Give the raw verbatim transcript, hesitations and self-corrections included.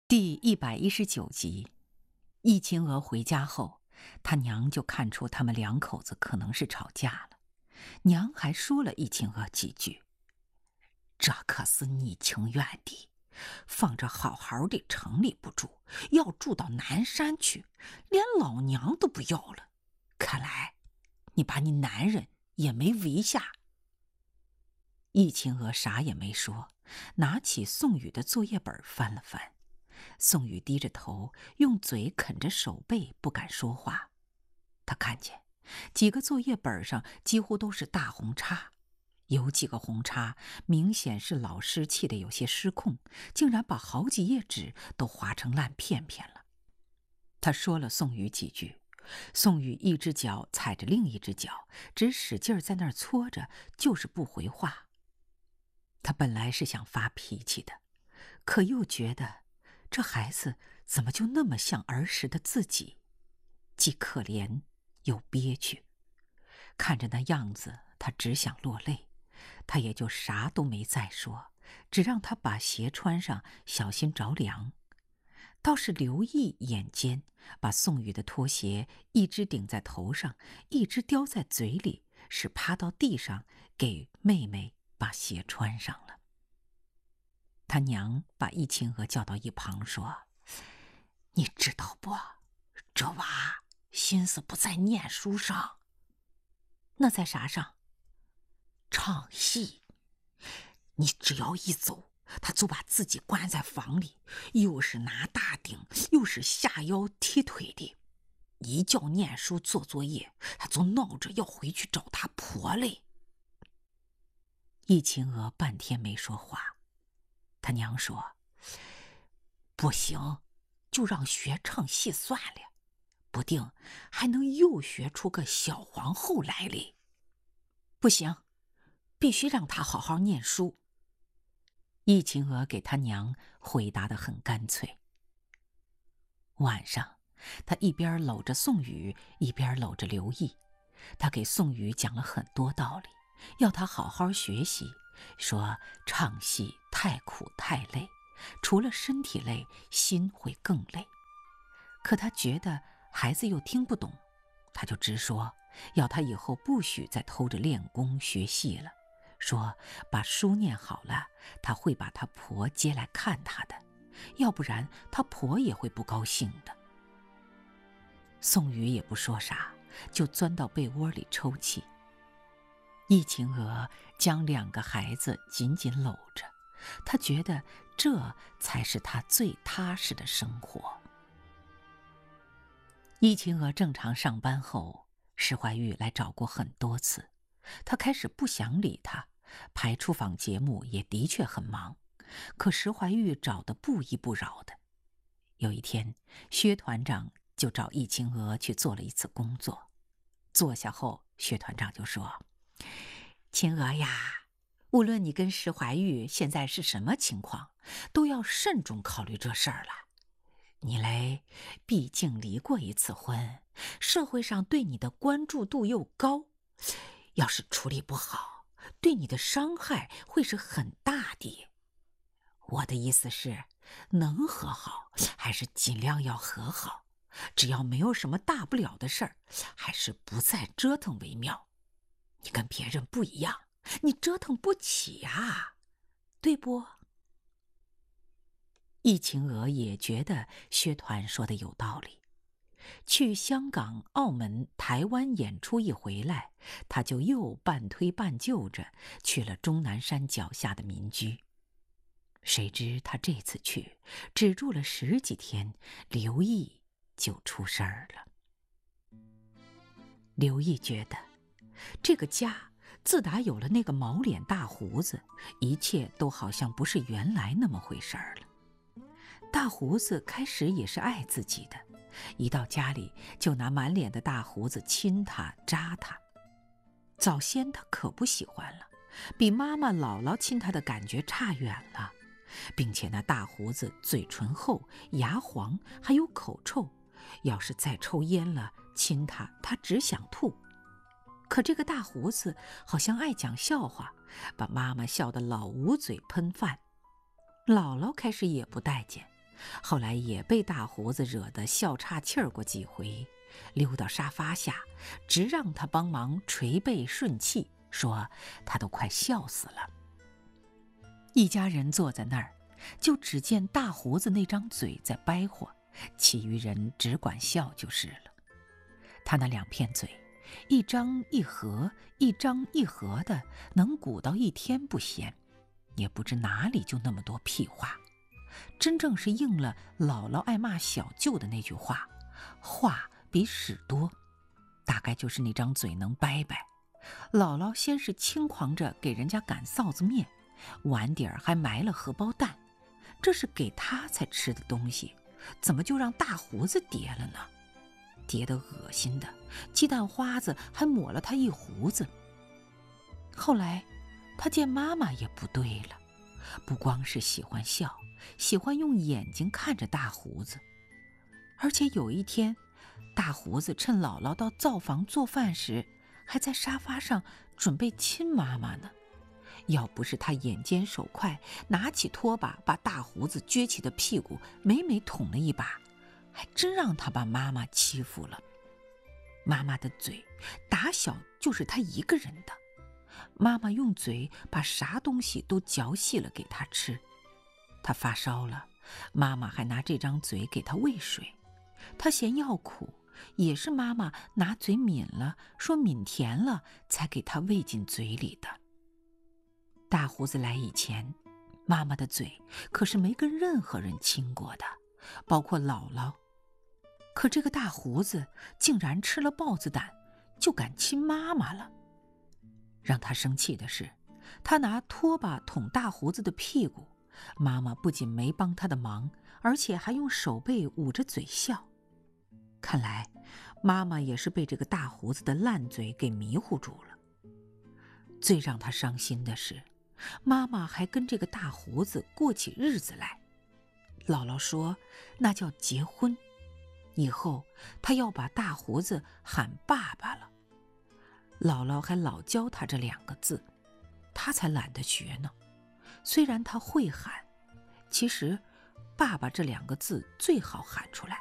第一百一十九集，易秦娥回家后，他娘就看出他们两口子可能是吵架了。娘还说了易秦娥几句：“这可是你情愿的，放着好好的城里不住，要住到南山去，连老娘都不要了。看来你把你男人也没围下。”易秦娥啥也没说，拿起宋宇的作业本翻了翻。宋宇低着头，用嘴啃着手背，不敢说话。他看见几个作业本上几乎都是大红叉，有几个红叉明显是老师气得有些失控，竟然把好几页纸都划成烂片片了。他说了宋宇几句，宋宇一只脚踩着另一只脚，只使劲在那儿搓着，就是不回话。他本来是想发脾气的，可又觉得这孩子怎么就那么像儿时的自己，既可怜又憋屈。看着那样子，他只想落泪，他也就啥都没再说，只让他把鞋穿上，小心着凉。倒是刘毅眼尖，把宋宇的拖鞋一只顶在头上，一只叼在嘴里，是趴到地上给妹妹把鞋穿上了。他娘把易秦娥叫到一旁说：“你知道不，这娃心思不在念书上，那在啥上？唱戏。你只要一走，他就把自己关在房里，又是拿大顶，又是下腰踢腿的。一叫念书做作业，他就闹着要回去找他婆嘞。”易秦娥半天没说话。他娘说：“不行，就让学唱戏算了，不定还能又学出个小皇后来嘞。”不行，必须让他好好念书。易秦娥给他娘回答得很干脆。晚上，他一边搂着宋宇，一边搂着刘毅。他给宋宇讲了很多道理，要他好好学习，说唱戏太苦太累，除了身体累，心会更累。可他觉得孩子又听不懂，他就直说要他以后不许再偷着练功学戏了，说把书念好了，他会把他婆接来看他的，要不然他婆也会不高兴的。宋宇也不说啥，就钻到被窝里抽泣。易秦娥将两个孩子紧紧搂着，她觉得这才是她最踏实的生活。易秦娥正常上班后，石怀玉来找过很多次，她开始不想理他，排出访节目也的确很忙，可石怀玉找得不依不饶的。有一天，薛团长就找易秦娥去做了一次工作。坐下后，薛团长就说：“秦娥呀，无论你跟石怀玉现在是什么情况，都要慎重考虑这事儿了。你嘞，毕竟离过一次婚，社会上对你的关注度又高，要是处理不好，对你的伤害会是很大的。我的意思是，能和好，还是尽量要和好。只要没有什么大不了的事儿，还是不再折腾为妙。你跟别人不一样，你折腾不起呀，对不？”易秦娥也觉得薛团说的有道理。去香港、澳门、台湾演出一回来，他就又半推半就着去了终南山脚下的民居。谁知他这次去只住了十几天，刘毅就出事儿了。刘毅觉得这个家自打有了那个毛脸大胡子，一切都好像不是原来那么回事儿了。大胡子开始也是爱自己的，一到家里就拿满脸的大胡子亲他扎他。早先他可不喜欢了，比妈妈姥姥亲他的感觉差远了，并且那大胡子嘴唇厚，牙黄，还有口臭，要是再抽烟了亲他，他只想吐。可这个大胡子好像爱讲笑话，把妈妈笑得老捂嘴喷饭。姥姥开始也不待见， 后来也被大胡子惹得笑岔气儿过几回，溜到沙发下，直让他帮忙捶背顺气，说他都快笑死了。一家人坐在那儿，就只见大胡子那张嘴在掰活，其余人只管笑就是了。他那两片嘴，一张一合，一张一合的，能鼓到一天不闲，也不知哪里就那么多屁话。真正是应了姥姥爱骂小舅的那句话，话比屎多，大概就是那张嘴能掰掰。姥姥先是轻狂着给人家擀臊子面，碗底儿还埋了荷包蛋，这是给他才吃的东西，怎么就让大胡子叠了呢？叠得恶心的，鸡蛋花子还抹了他一胡子。后来他见妈妈也不对了，不光是喜欢笑，喜欢用眼睛看着大胡子。而且有一天，大胡子趁姥姥到灶房做饭时，还在沙发上准备亲妈妈呢。要不是他眼尖手快，拿起拖把把大胡子撅起的屁股每每捅了一把，还真让他把妈妈欺负了。妈妈的嘴打小就是他一个人的，妈妈用嘴把啥东西都嚼细了给他吃。他发烧了，妈妈还拿这张嘴给他喂水。他嫌药苦，也是妈妈拿嘴抿了，说抿甜了才给他喂进嘴里的。大胡子来以前，妈妈的嘴可是没跟任何人亲过的，包括姥姥。可这个大胡子竟然吃了豹子胆，就敢亲妈妈了。让他生气的是，他拿拖把捅大胡子的屁股，妈妈不仅没帮他的忙，而且还用手背捂着嘴笑。看来妈妈也是被这个大胡子的烂嘴给迷糊住了。最让他伤心的是，妈妈还跟这个大胡子过起日子来。姥姥说那叫结婚，以后她要把大胡子喊爸爸了。姥姥还老教他这两个字，他才懒得学呢。虽然他会喊，其实爸爸这两个字最好喊出来。